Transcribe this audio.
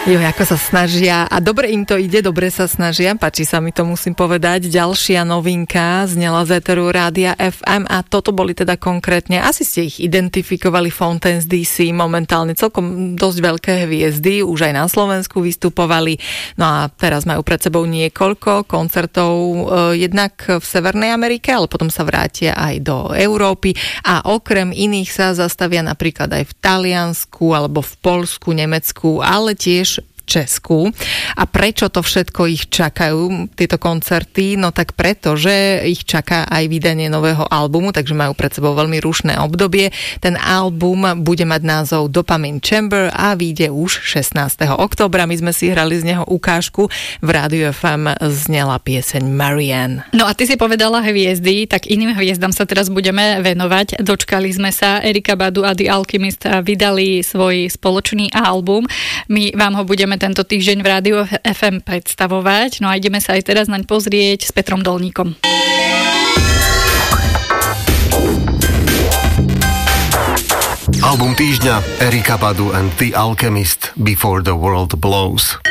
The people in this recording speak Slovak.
Jo, ako sa snažia a dobre im to ide, dobre sa snažia, páči sa mi to, musím povedať. Ďalšia novinka znela z éteru Rádia FM a toto boli teda konkrétne, asi ste ich identifikovali, Fontaines DC, momentálne celkom dosť veľké hviezdy, už aj na Slovensku vystupovali, no a teraz majú pred sebou niekoľko koncertov, jednak v Severnej Amerike, ale potom sa vrátia aj do Európy a okrem iných sa zastavia napríklad aj v Taliansku alebo v Poľsku, Nemecku, ale tiež Česku. A prečo to všetko ich čakajú, tieto koncerty? No tak preto, že ich čaká aj vydanie nového albumu, takže majú pred sebou veľmi rušné obdobie. Ten album bude mať názov Dopamine Chamber a vyjde už 16. októbra. My sme si hrali z neho ukážku. V Rádiu FM znela pieseň Marianne. No a ty si povedala hviezdy, tak iným hviezdam sa teraz budeme venovať. Dočkali sme sa, Erykah Badu a The Alchemist vydali svoj spoločný album. My vám ho budeme tento týždeň v Rádiu FM predstavovať. No a ideme sa aj teraz naň pozrieť s Petrom Dolníkom. Album týždňa Erykah Badu and The Alchemist Before the World Blows.